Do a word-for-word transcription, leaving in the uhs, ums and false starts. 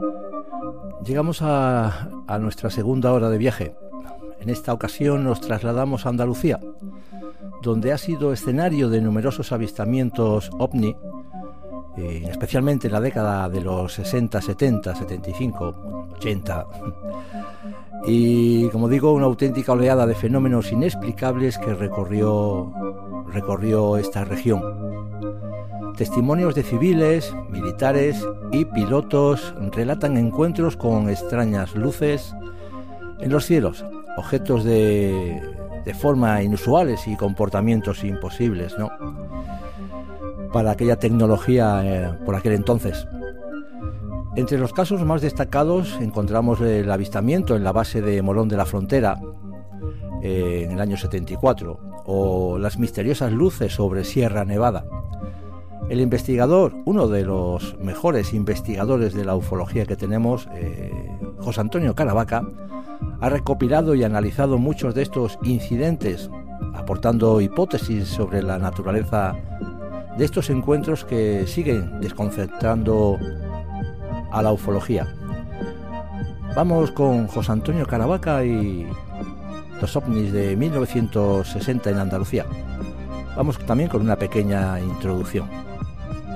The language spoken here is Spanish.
Llegamos a, a nuestra segunda hora de viaje. En esta ocasión nos trasladamos a Andalucía, donde ha sido escenario de numerosos avistamientos ovni, eh, especialmente en la década de los sesenta, setenta, setenta y cinco, ochenta. Y, como digo, una auténtica oleada de fenómenos inexplicables que recorrió, recorrió esta región. Testimonios de civiles, militares y pilotos relatan encuentros con extrañas luces en los cielos, objetos de, de forma inusuales y comportamientos imposibles, ¿no?, para aquella tecnología eh, por aquel entonces. Entre los casos más destacados encontramos el avistamiento en la base de Morón de la Frontera eh, en el año setenta y cuatro, o las misteriosas luces sobre Sierra Nevada. El investigador, uno de los mejores investigadores de la ufología que tenemos, eh, José Antonio Caravaca, ha recopilado y analizado muchos de estos incidentes, aportando hipótesis sobre la naturaleza de estos encuentros que siguen desconcertando a la ufología. Vamos con José Antonio Caravaca y los ovnis de mil novecientos sesenta en Andalucía. Vamos también con una pequeña introducción.